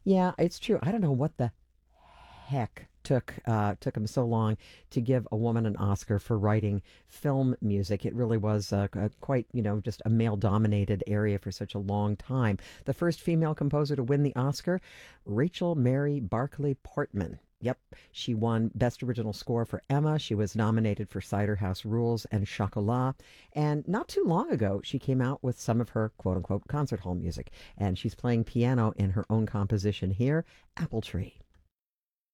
Yeah, it's true. I don't know what the heck took him so long to give a woman an Oscar for writing film music. It really was quite, just a male dominated area for such a long time. The first female composer to win the Oscar, Rachel Mary Barclay Portman. Yep, she won Best Original Score for Emma. She was nominated for Cider House Rules and Chocolat. And not too long ago, she came out with some of her quote unquote concert hall music. And she's playing piano in her own composition here, Apple Tree.